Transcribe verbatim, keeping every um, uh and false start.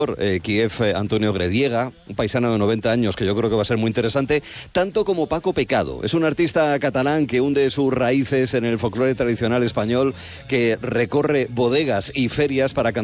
Eh, Kiev eh, Antonio Grediega, un paisano de noventa años que yo creo que va a ser muy interesante, tanto como Paco Pecado. Es un artista catalán que hunde sus raíces en el folclore tradicional español, que recorre bodegas y ferias para cantar